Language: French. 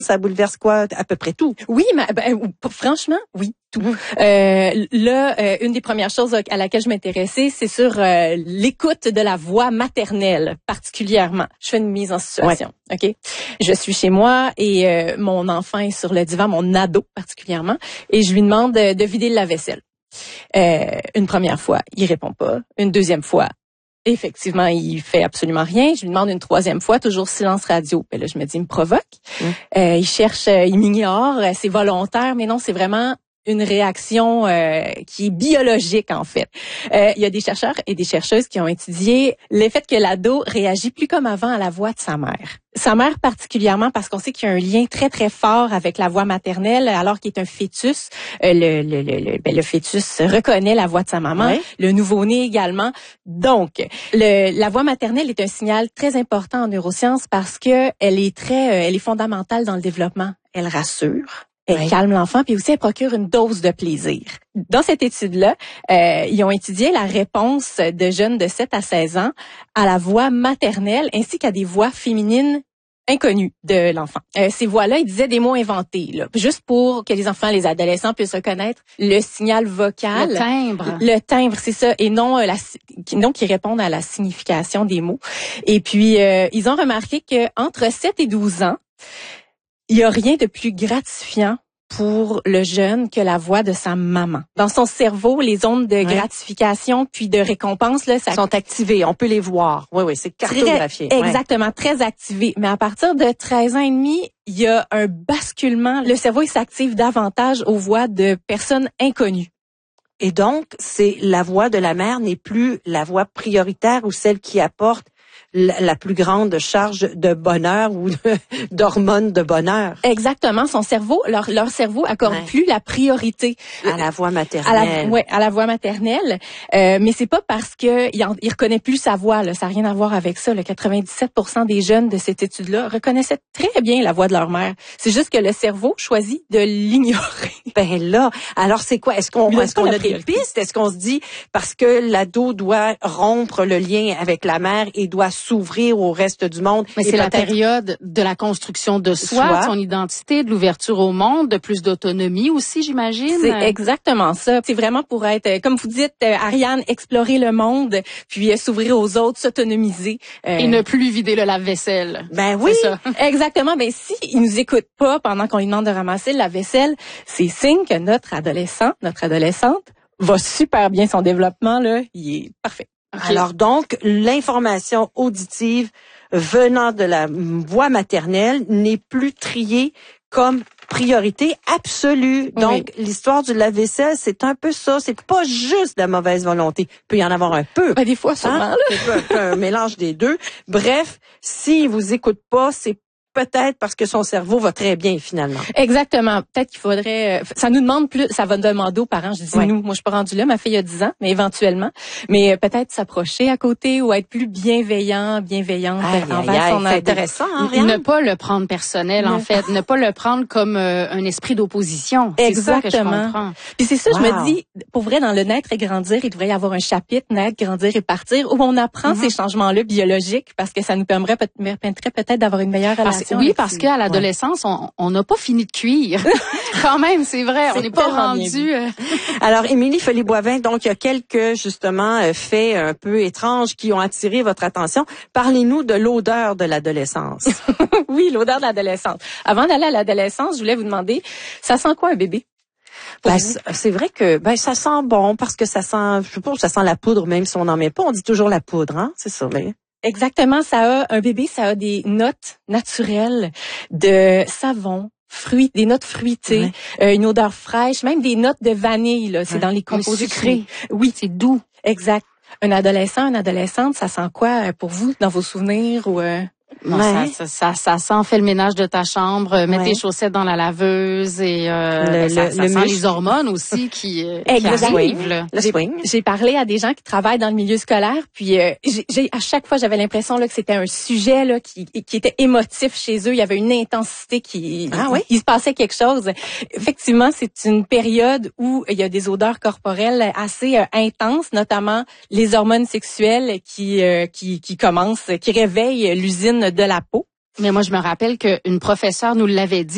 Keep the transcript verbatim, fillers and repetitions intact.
Ça bouleverse quoi? À peu près tout. Oui, mais ben, franchement, oui, tout. Euh, là, euh, une des premières choses à laquelle je m'intéressais, c'est sur euh, l'écoute de la voix maternelle, particulièrement. Je fais une mise en situation, ouais. OK? Je suis chez moi et euh, mon enfant est sur le divan, mon ado particulièrement, et je lui demande de, de vider le lave-vaisselle. Euh, une première fois, il répond pas. Une deuxième fois, effectivement, il fait absolument rien. Je lui demande une troisième fois, toujours silence radio. Ben là, je me dis, il me provoque. Mmh. Euh, il cherche, euh, il m'ignore, c'est volontaire, mais non, c'est vraiment une réaction euh, qui est biologique, en fait. Euh, il y a des chercheurs et des chercheuses qui ont étudié le fait que l'ado réagit plus comme avant à la voix de sa mère. Sa mère particulièrement parce qu'on sait qu'il y a un lien très, très fort avec la voix maternelle, alors qu'il est un fœtus. Euh, le, le, le, ben, le fœtus reconnaît la voix de sa maman, oui. Le nouveau-né également. Donc, le, la voix maternelle est un signal très important en neurosciences parce que elle est très, elle est fondamentale dans le développement. Elle rassure. Elle oui. calme l'enfant, puis aussi elle procure une dose de plaisir. Dans cette étude-là, euh, ils ont étudié la réponse de jeunes de sept à seize ans à la voix maternelle ainsi qu'à des voix féminines inconnues de l'enfant. Euh, ces voix-là, ils disaient des mots inventés, là, juste pour que les enfants, les adolescents puissent reconnaître le signal vocal. Le timbre. Le timbre, c'est ça, et non euh, la, non qui répondent à la signification des mots. Et puis, euh, ils ont remarqué que entre sept et douze ans, il y a rien de plus gratifiant pour le jeune que la voix de sa maman. Dans son cerveau, les ondes de ouais. gratification puis de récompense là, ça sont activées. On peut les voir. Oui, oui, c'est cartographié. Très, exactement, ouais. Très activé. Mais à partir de treize ans et demi, il y a un basculement. Le cerveau il s'active davantage aux voix de personnes inconnues. Et donc, c'est la voix de la mère n'est plus la voix prioritaire ou celle qui apporte La, la plus grande charge de bonheur ou de, d'hormones de bonheur. Exactement, son cerveau, leur leur cerveau accorde ouais. plus la priorité à la voix maternelle. À la, ouais, à la voix maternelle, euh, mais c'est pas parce que il, en, il reconnaît plus sa voix, là, ça n'a rien à voir avec ça. Le quatre-vingt-dix-sept pour cent des jeunes de cette étude-là reconnaissaient très bien la voix de leur mère. C'est juste que le cerveau choisit de l'ignorer. Ben là, alors c'est quoi? Est-ce qu'on est-ce qu'on a des pistes? Est-ce qu'on se dit parce que l'ado doit rompre le lien avec la mère et doit s'ouvrir au reste du monde. Mais c'est la période de la construction de soi, soi, de son identité, de l'ouverture au monde, de plus d'autonomie aussi, j'imagine. C'est exactement ça. C'est vraiment pour être, comme vous dites, Ariane, explorer le monde, puis s'ouvrir aux autres, s'autonomiser. Euh... Et ne plus vider le lave-vaisselle. Ben oui, ça. Exactement. Ben si il nous écoute pas pendant qu'on lui demande de ramasser le lave-vaisselle, c'est signe que notre adolescent, notre adolescente va super bien, son développement, là, il est parfait. Okay. Alors donc, l'information auditive venant de la voix maternelle n'est plus triée comme priorité absolue. Donc, oui. L'histoire du lave-vaisselle, c'est un peu ça. C'est pas juste de la mauvaise volonté. Il peut y en avoir un peu. Ben, des fois, sûrement. Hein? C'est un, peu, un mélange des deux. Bref, s'il vous écoute pas, c'est peut-être parce que son cerveau va très bien finalement. Exactement. Peut-être qu'il faudrait. Ça nous demande plus. Ça va demander aux parents. Je dis ouais. nous. Moi, je suis pas rendue là. Ma fille a dix ans, mais éventuellement. Mais peut-être s'approcher à côté ou être plus bienveillant, bienveillante aïe, envers aïe, son ado. C'est intéressant. Hein, ne pas le prendre personnel, en fait. Ne pas le prendre comme euh, un esprit d'opposition. Exactement. C'est ça que je comprends. Puis c'est ça. Wow. Je me dis, pour vrai, dans le naître et grandir, il devrait y avoir un chapitre naître, grandir et partir où on apprend mm-hmm. ces changements-là biologiques parce que ça nous permettrait, permettrait peut-être d'avoir une meilleure relation. Oui, parce qu'à l'adolescence, ouais. on n'a pas fini de cuire. Quand même, c'est vrai, c'est on n'est pas rendu. Euh... Alors, Émilie Follet-Boivin, donc il y a quelques justement faits un peu étranges qui ont attiré votre attention. Parlez-nous de l'odeur de l'adolescence. Oui, l'odeur de l'adolescence. Avant d'aller à l'adolescence, je voulais vous demander, ça sent quoi un bébé? Ben, c'est vrai que ben ça sent bon parce que ça sent, je sais pas, ça sent la poudre même si on n'en met pas. On dit toujours la poudre, hein, c'est ça. Mais... Exactement, ça a un bébé, ça a des notes naturelles de savon, fruits, des notes fruitées, ouais. euh, une odeur fraîche, même des notes de vanille là, c'est ouais. dans les composés sucrés. Oui, c'est doux. Exact. Un adolescent, une adolescente, ça sent quoi pour vous dans vos souvenirs ou euh... Bon, ouais. ça, ça, ça, ça sent fait le ménage de ta chambre, euh, mettre ouais. tes chaussettes dans la laveuse et euh, le, ça, le, ça le sent les hormones aussi qui, euh, qui arrivent. Là. J'ai, j'ai parlé à des gens qui travaillent dans le milieu scolaire, puis euh, j'ai, j'ai à chaque fois j'avais l'impression là que c'était un sujet là qui, qui était émotif chez eux. Il y avait une intensité qui, ah, il, oui? il se passait quelque chose. Effectivement, c'est une période où il y a des odeurs corporelles assez euh, intenses, notamment les hormones sexuelles qui, euh, qui, qui commencent, qui réveillent l'usine de la peau. Mais moi, je me rappelle qu'une professeure nous l'avait dit.